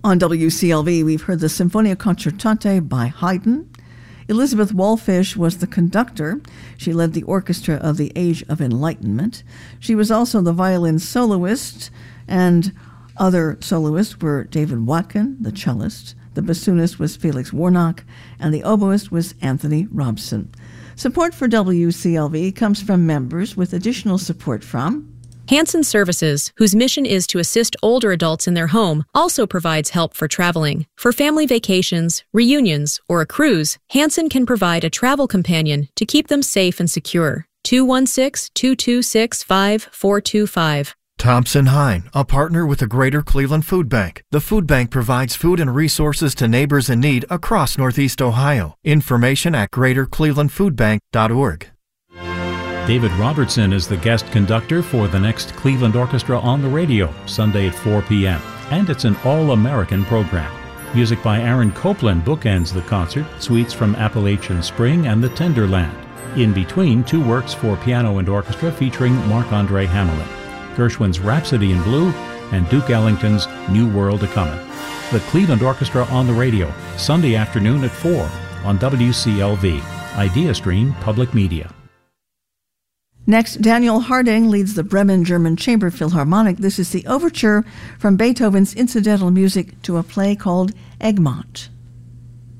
On WCLV, we've heard the Sinfonia Concertante by Haydn. Elizabeth Wallfish was the conductor. She led the orchestra of the Age of Enlightenment. She was also the violin soloist, and other soloists were David Watkin, the cellist. The bassoonist was Felix Warnock, and the oboist was Anthony Robson. Support for WCLV comes from members, with additional support from Hanson Services, whose mission is to assist older adults in their home, also provides help for traveling. For family vacations, reunions, or a cruise, Hanson can provide a travel companion to keep them safe and secure. 216-226-5425. Thompson Hein, a partner with the Greater Cleveland Food Bank. The Food Bank provides food and resources to neighbors in need across Northeast Ohio. Information at greaterclevelandfoodbank.org. David Robertson is the guest conductor for the next Cleveland Orchestra on the Radio, Sunday at 4 p.m. And it's an all-American program. Music by Aaron Copland bookends the concert, suites from Appalachian Spring and the Tenderland. In between, two works for piano and orchestra featuring Marc-Andre Hamelin, Gershwin's Rhapsody in Blue and Duke Ellington's New World A-Comin'. The Cleveland Orchestra on the Radio, Sunday afternoon at 4 on WCLV, IdeaStream Public Media. Next, Daniel Harding leads the Bremen German Chamber Philharmonic. This is the overture from Beethoven's incidental music to a play called Egmont.